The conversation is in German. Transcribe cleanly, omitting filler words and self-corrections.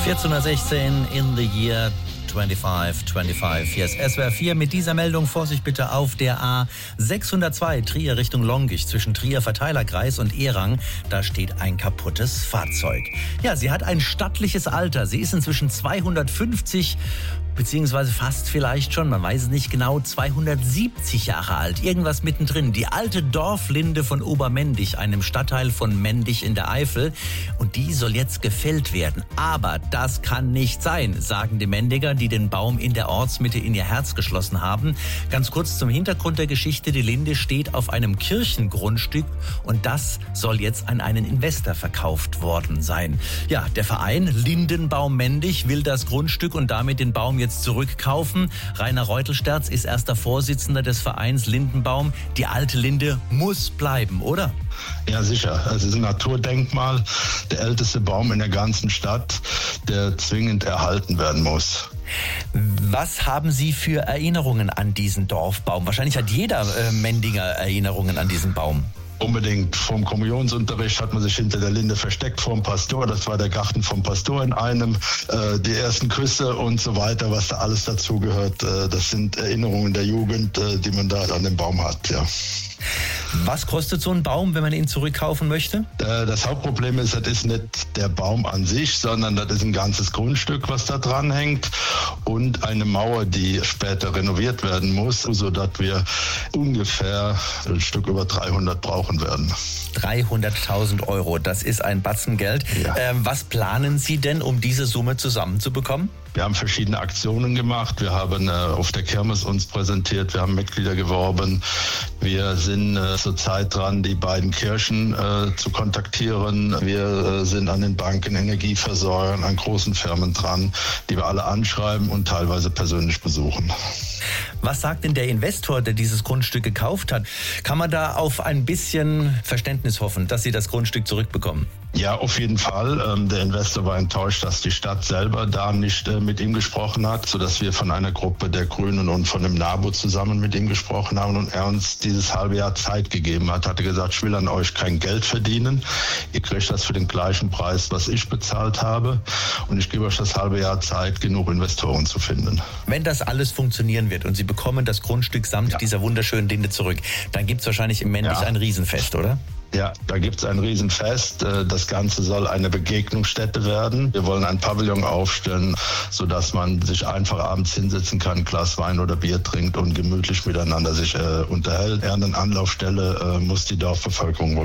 1416 in the year 25. Hier ist SWR 4 mit dieser Meldung. Vorsicht bitte auf der A602 Trier Richtung Longisch zwischen Trier Verteilerkreis und Erang. Da steht ein kaputtes Fahrzeug. Ja, sie hat ein stattliches Alter. Sie ist inzwischen 250 beziehungsweise fast vielleicht schon, man weiß es nicht genau, 270 Jahre alt. Irgendwas mittendrin. Die alte Dorflinde von Obermendig, einem Stadtteil von Mendig in der Eifel. Und die soll jetzt gefällt werden. Aber das kann nicht sein, sagen die Mendiger, die den Baum in der Ortsmitte in ihr Herz geschlossen haben. Ganz kurz zum Hintergrund der Geschichte. Die Linde steht auf einem Kirchengrundstück und das soll jetzt an einen Investor verkauft worden sein. Ja, der Verein Lindenbaum Mendig will das Grundstück und damit den Baum jetzt zurückkaufen. Rainer Reutelsterz ist erster Vorsitzender des Vereins Lindenbaum. Die alte Linde muss bleiben, oder? Ja, sicher. Es ist ein Naturdenkmal, der älteste Baum in der ganzen Stadt, der zwingend erhalten werden muss. Was haben Sie für Erinnerungen an diesen Dorfbaum? Wahrscheinlich hat jeder Mendiger Erinnerungen an diesen Baum. Unbedingt. Vom Kommunionsunterricht hat man sich hinter der Linde versteckt vom Pastor. Das war der Garten vom Pastor in einem. Die ersten Küsse und so weiter, was da alles dazugehört. Das sind Erinnerungen der Jugend, die man da an dem Baum hat, ja. Was kostet so ein Baum, wenn man ihn zurückkaufen möchte? Das Hauptproblem ist, das ist nicht der Baum an sich, sondern das ist ein ganzes Grundstück, was da dran hängt und eine Mauer, die später renoviert werden muss, sodass wir ungefähr ein Stück über 300 brauchen werden. 300.000 Euro, das ist ein Batzen Geld. Ja. Was planen Sie denn, um diese Summe zusammenzubekommen? Wir haben verschiedene Aktionen gemacht. Wir haben auf der Kirmes uns präsentiert. Wir haben Mitglieder geworben. Wir sind zurzeit dran, die beiden Kirchen zu kontaktieren. Wir sind an den Banken, Energieversorgern, an großen Firmen dran, die wir alle anschreiben und teilweise persönlich besuchen. Was sagt denn der Investor, der dieses Grundstück gekauft hat? Kann man da auf ein bisschen Verständnis hoffen, dass Sie das Grundstück zurückbekommen? Ja, auf jeden Fall. Der Investor war enttäuscht, dass die Stadt selber da nicht mit ihm gesprochen hat, sodass wir von einer Gruppe der Grünen und von dem NABU zusammen mit ihm gesprochen haben und er uns dieses halbe Jahr Zeit gegeben hat. Hatte gesagt, ich will an euch kein Geld verdienen. Ihr kriegt das für den gleichen Preis, was ich bezahlt habe. Und ich gebe euch das halbe Jahr Zeit, genug Investoren zu finden. Wenn das alles funktionieren wird und Sie bekommen das Grundstück samt dieser wunderschönen Linde zurück, dann gibt es wahrscheinlich im Mendig ein Riesenfest, oder? Ja, da gibt es ein Riesenfest. Das Ganze soll eine Begegnungsstätte werden. Wir wollen ein Pavillon aufstellen, sodass man sich einfach abends hinsetzen kann, ein Glas Wein oder Bier trinkt und gemütlich miteinander sich unterhält. Eher eine Anlaufstelle muss die Dorfbevölkerung wohl